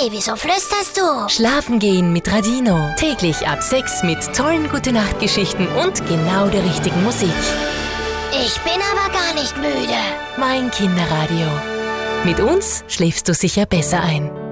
Hey, wieso flüsterst du? Schlafen gehen mit Radino. Täglich ab 6 mit tollen Gute-Nacht-Geschichten und genau der richtigen Musik. Ich bin aber gar nicht müde. Mein Kinderradio. Mit uns schläfst du sicher besser ein.